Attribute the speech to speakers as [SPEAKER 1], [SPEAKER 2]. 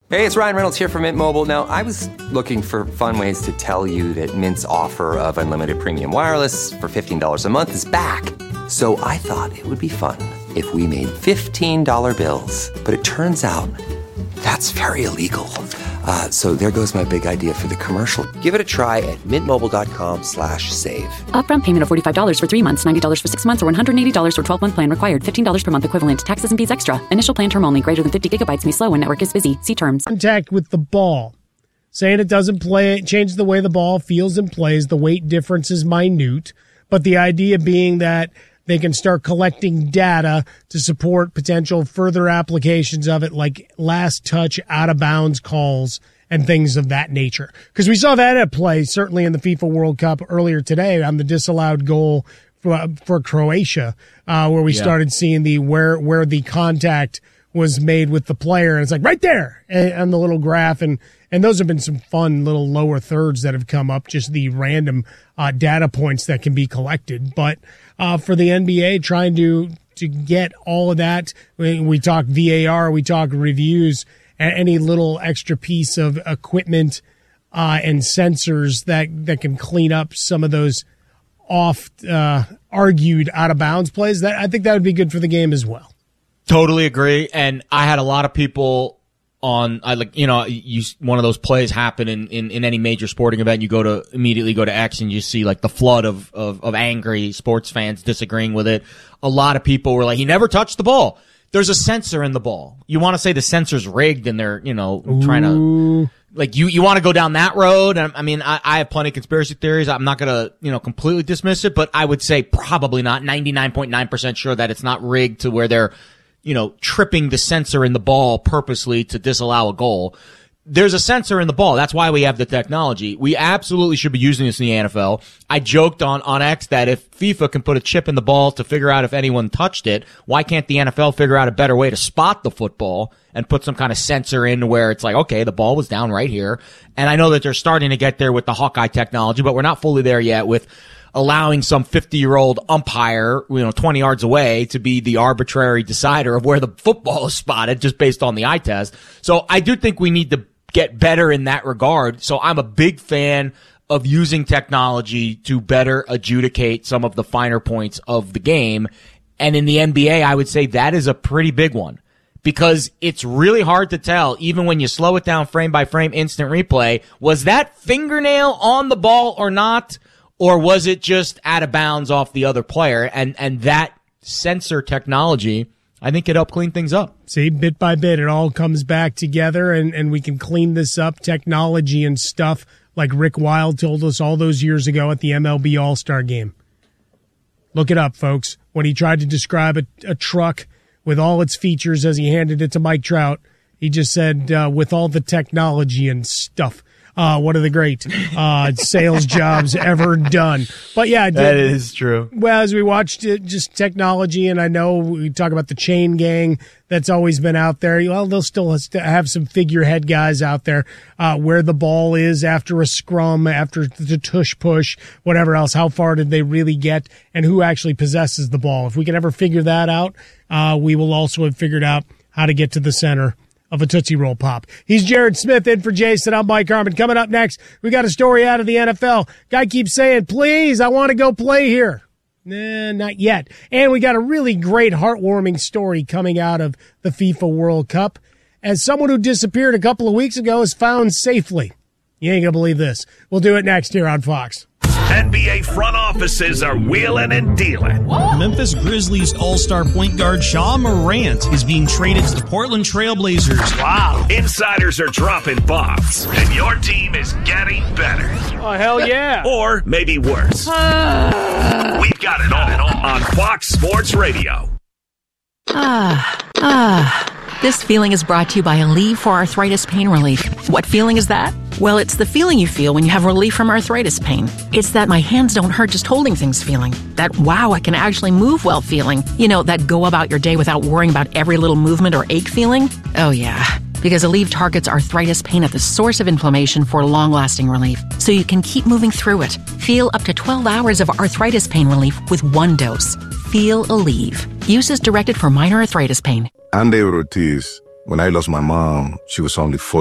[SPEAKER 1] Hey, it's Ryan Reynolds here from Mint Mobile. Now, I was looking for fun ways to tell you that Mint's offer of unlimited premium wireless for $15 a month is back. So I thought it would be fun if we made $15 bills. But it turns out that's very illegal. So there goes my big idea for the commercial. Give it a try at mintmobile.com/save.
[SPEAKER 2] Upfront payment of $45 for 3 months, $90 for 6 months, or $180 for 12-month plan required. $15 per month equivalent. Taxes and fees extra. Initial plan term only. Greater than 50 gigabytes may slow when network is busy. See terms.
[SPEAKER 3] Contact with the ball. Saying it doesn't change the way the ball feels and plays. The weight difference is minute. But the idea being that they can start collecting data to support potential further applications of it, like last touch, out-of-bounds calls, and things of that nature. Because we saw that at play, certainly in the FIFA World Cup earlier today on the disallowed goal for Croatia, where we started seeing where the contact was made with the player. And it's like right there on the little graph. And those have been some fun little lower thirds that have come up, just the random data points that can be collected. But for the NBA, trying to get all of that, we talk VAR, we talk reviews, any little extra piece of equipment and sensors that can clean up some of those argued out of bounds plays. That I think that would be good for the game as well.
[SPEAKER 4] Totally agree. And I had a lot of people one of those plays happen in any major sporting event. You immediately go to X and you see like the flood of angry sports fans disagreeing with it. A lot of people were like, he never touched the ball. There's a sensor in the ball. You want to say the sensor's rigged and they're, trying to, like, you want to go down that road. I mean, I have plenty of conspiracy theories. I'm not going to, completely dismiss it, but I would say probably not. 99.9% sure that it's not rigged to where they're, tripping the sensor in the ball purposely to disallow a goal. There's a sensor in the ball. That's why we have the technology. We absolutely should be using this in the NFL. I joked on X that if FIFA can put a chip in the ball to figure out if anyone touched it, why can't the NFL figure out a better way to spot the football and put some kind of sensor in where it's like, okay, the ball was down right here. And I know that they're starting to get there with the Hawkeye technology, but we're not fully there yet with allowing some 50-year-old umpire, 20 yards away to be the arbitrary decider of where the football is spotted just based on the eye test. So I do think we need to get better in that regard. So I'm a big fan of using technology to better adjudicate some of the finer points of the game. And in the NBA, I would say that is a pretty big one because it's really hard to tell, even when you slow it down frame by frame, instant replay, was that fingernail on the ball or not? Or was it just out of bounds off the other player? And that sensor technology, I think, could help clean things up.
[SPEAKER 3] See, bit by bit, it all comes back together, and we can clean this up. Technology and stuff like Rick Wild told us all those years ago at the MLB All-Star Game. Look it up, folks. When he tried to describe a truck with all its features as he handed it to Mike Trout, he just said, with all the technology and stuff. One of the great sales jobs ever done. But yeah,
[SPEAKER 4] that is true.
[SPEAKER 3] Well, as we watched it, just technology, and I know we talk about the chain gang that's always been out there. Well, they'll still have some figurehead guys out there where the ball is after a scrum, after the tush push, whatever else. How far did they really get, and who actually possesses the ball? If we can ever figure that out, we will also have figured out how to get to the center of a Tootsie Roll Pop. He's Jared Smith in for Jason. I'm Mike Harmon. Coming up next, we got a story out of the NFL. Guy keeps saying, please, I want to go play here. Nah, not yet. And we got a really great heartwarming story coming out of the FIFA World Cup as someone who disappeared a couple of weeks ago is found safely. You ain't gonna believe this. We'll do it next here on Fox.
[SPEAKER 5] NBA front offices are wheeling and dealing.
[SPEAKER 6] Memphis Grizzlies all-star point guard Ja Morant is being traded to the Portland Trail Blazers.
[SPEAKER 5] Wow. Insiders are dropping bombs, and your team is getting better.
[SPEAKER 3] Oh, hell yeah.
[SPEAKER 5] Or maybe worse. We've got it all on Fox Sports Radio.
[SPEAKER 7] This feeling is brought to you by Aleve for arthritis pain relief. What feeling is that? Well, it's the feeling you feel when you have relief from arthritis pain. It's that my hands don't hurt just holding things feeling. That, wow, I can actually move well feeling. You know, that go about your day without worrying about every little movement or ache feeling. Oh, yeah. Because Aleve targets arthritis pain at the source of inflammation for long-lasting relief, so you can keep moving through it. Feel up to 12 hours of arthritis pain relief with one dose. Feel Aleve. Use is directed for minor arthritis pain.
[SPEAKER 8] Andy Ortiz. When I lost my mom, she was only 4